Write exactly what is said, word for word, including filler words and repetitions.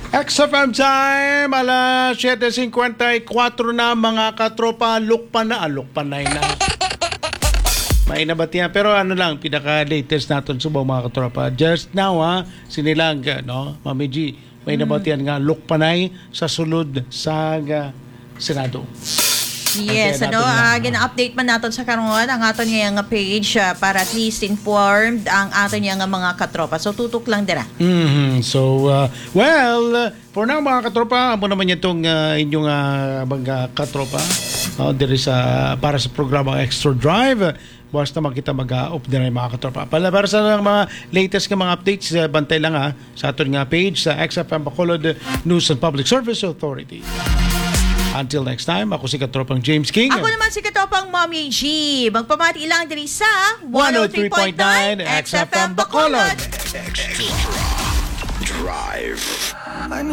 X F M time, alas siyete singkwenta y kuwatro na mga katropa, lukpa na, ah, lukpanay na. May nabatihan, pero ano lang, pinaka-latest natin subaw mga katropa. Just now ha, sinilang, no, Mami G, may nabatihan nga, lukpanay sa sulod sa uh, Senado. Yes, Okay, ano, natin uh, yan. gina-update man natin sa karon ang aton nga nga page uh, para at least informed ang aton nga mga katropa. So tutok lang dira. Mhm. So, uh, well, for now mga katropa, amo naman itong uh, inyong uh, mga katropa. Uh, diri sa, para sa programa Extra Drive. Bukas na makita mag-up din ay mga katropa. Para para sa mga latest nga mga updates, uh, bantay lang ha, sa aton nga page sa X F M Bacolod News and Public Service Authority. Until next time, ako si Katropang James King. Ako naman si katropang Mommy G. Magpamati lang diri sa one oh three point nine X F M Bacolod. Extra Drive.